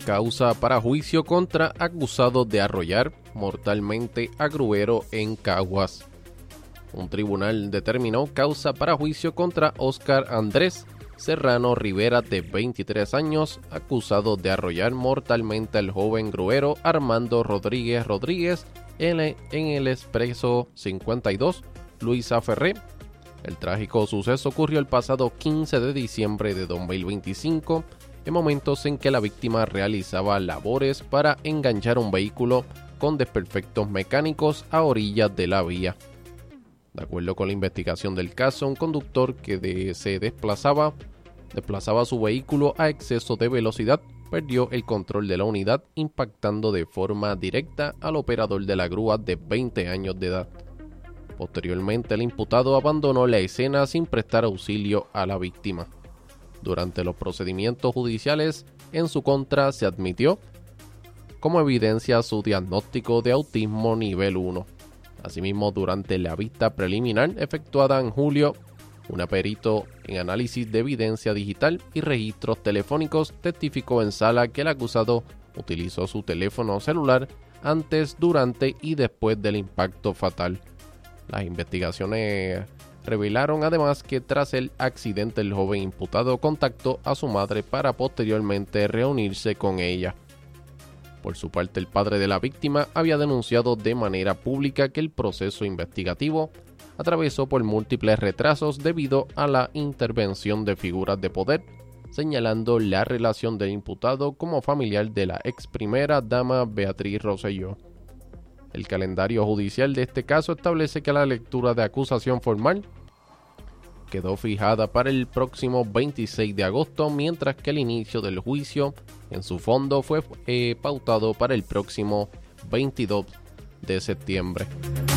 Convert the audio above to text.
Causa para juicio contra acusado de arrollar mortalmente a gruero en Caguas. Un tribunal determinó causa para juicio contra Oscar Andrés Serrano Rivera, de 23 años, acusado de arrollar mortalmente al joven gruero Armando Rodríguez Rodríguez en el Expreso 52 Luisa Ferré. El trágico suceso ocurrió el pasado 15 de diciembre de 2025, en momentos en que la víctima realizaba labores para enganchar un vehículo con desperfectos mecánicos a orillas de la vía. De acuerdo con la investigación del caso, un conductor que se desplazaba su vehículo a exceso de velocidad perdió el control de la unidad, impactando de forma directa al operador de la grúa de 20 años de edad. Posteriormente, el imputado abandonó la escena sin prestar auxilio a la víctima. Durante los procedimientos judiciales en su contra se admitió como evidencia su diagnóstico de autismo nivel 1. Asimismo, durante la vista preliminar efectuada en julio, un perito en análisis de evidencia digital y registros telefónicos testificó en sala que el acusado utilizó su teléfono celular antes, durante y después del impacto fatal. Las investigaciones revelaron además que tras el accidente el joven imputado contactó a su madre para posteriormente reunirse con ella. Por su parte, el padre de la víctima había denunciado de manera pública que el proceso investigativo atravesó por múltiples retrasos debido a la intervención de figuras de poder, señalando la relación del imputado como familiar de la ex primera dama Beatriz Rosselló. El calendario judicial de este caso establece que la lectura de acusación formal quedó fijada para el próximo 26 de agosto, mientras que el inicio del juicio en su fondo fue pautado para el próximo 22 de septiembre.